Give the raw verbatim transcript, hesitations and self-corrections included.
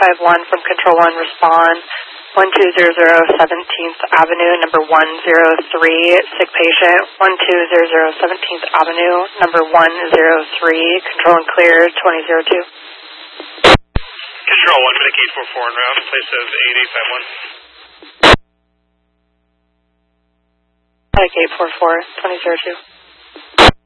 five one from Control one, respond. one two zero zero seventeenth Avenue, number one zero three, sick patient. one two zero zero seventeenth Avenue, number one zero three, control and clear, twenty oh two. Control one, Medic eight four four en route, place of eight eight five one. Medic eight four four, twenty oh two.